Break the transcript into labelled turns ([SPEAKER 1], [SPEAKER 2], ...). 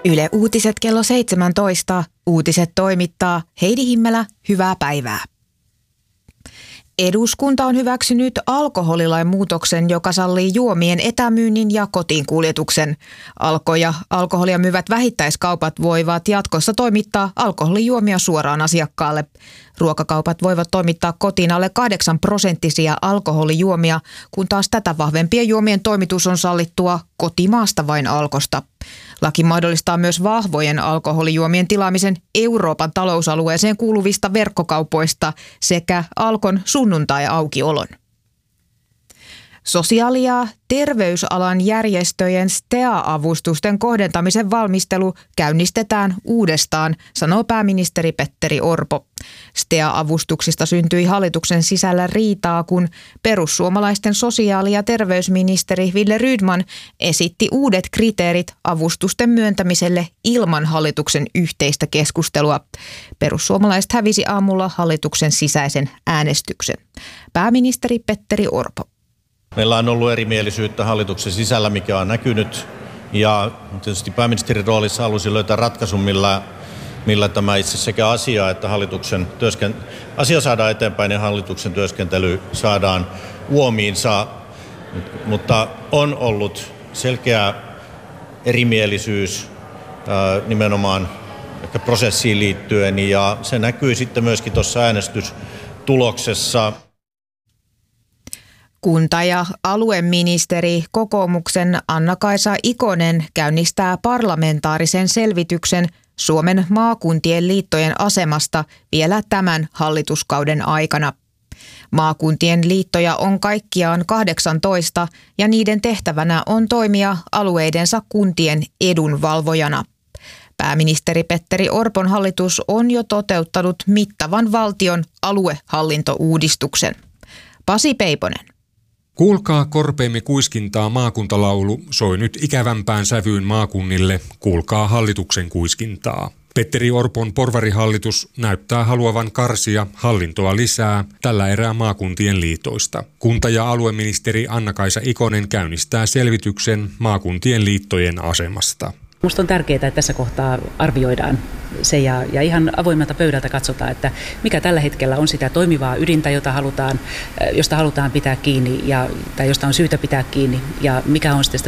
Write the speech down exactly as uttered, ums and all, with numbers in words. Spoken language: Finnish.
[SPEAKER 1] Yle Uutiset kello seitsemäntoista. Uutiset toimittaa Heidi Himmelä. Hyvää päivää. Eduskunta on hyväksynyt alkoholilain muutoksen, joka sallii juomien etämyynnin ja kotiinkuljetuksen. Alko ja alkoholia myyvät vähittäiskaupat voivat jatkossa toimittaa alkoholijuomia suoraan asiakkaalle. Ruokakaupat voivat toimittaa kotiin alle kahdeksan prosenttisia alkoholijuomia, kun taas tätä vahvempien juomien toimitus on sallittua kotimaasta vain Alkosta. Laki mahdollistaa myös vahvojen alkoholijuomien tilaamisen Euroopan talousalueeseen kuuluvista verkkokaupoista sekä Alkon sunnuntai-aukiolon. Sosiaali- ja terveysalan järjestöjen S T E A-avustusten kohdentamisen valmistelu käynnistetään uudestaan, sanoo pääministeri Petteri Orpo. S T E A-avustuksista syntyi hallituksen sisällä riitaa, kun perussuomalaisten sosiaali- ja terveysministeri Wille Rydman esitti uudet kriteerit avustusten myöntämiselle ilman hallituksen yhteistä keskustelua. Perussuomalaiset hävisi aamulla hallituksen sisäisen äänestyksen. Pääministeri Petteri Orpo.
[SPEAKER 2] Meillä on ollut erimielisyyttä hallituksen sisällä, mikä on näkynyt, ja tietysti pääministerin roolissa halusin löytää ratkaisun, millä, millä tämä itse sekä asia että hallituksen työsken... asia saadaan eteenpäin ja hallituksen työskentely saadaan uomiinsa, mutta on ollut selkeä erimielisyys ää, nimenomaan ehkä prosessiin liittyen, ja se näkyy sitten myöskin tuossa äänestystuloksessa.
[SPEAKER 1] Kunta- ja alueministeri kokoomuksen Anna-Kaisa Ikonen käynnistää parlamentaarisen selvityksen Suomen maakuntien liittojen asemasta vielä tämän hallituskauden aikana. Maakuntien liittoja on kaikkiaan kahdeksantoista ja niiden tehtävänä on toimia alueidensa kuntien edunvalvojana. Pääministeri Petteri Orpon hallitus on jo toteuttanut mittavan valtion aluehallintouudistuksen. Pasi Peiponen.
[SPEAKER 3] Kuulkaa korpeemme kuiskintaa maakuntalaulu soi nyt ikävämpään sävyyn maakunnille, kuulkaa hallituksen kuiskintaa. Petteri Orpon porvarihallitus näyttää haluavan karsia hallintoa lisää tällä erää maakuntien liitoista. Kunta- ja alueministeri Anna-Kaisa Ikonen käynnistää selvityksen maakuntien liittojen asemasta.
[SPEAKER 4] Minusta on tärkeää, että tässä kohtaa arvioidaan se ja, ja ihan avoimelta pöydältä katsotaan, että mikä tällä hetkellä on sitä toimivaa ydintä, jota halutaan, josta halutaan pitää kiinni ja, tai josta on syytä pitää kiinni, ja mikä on sitten sitä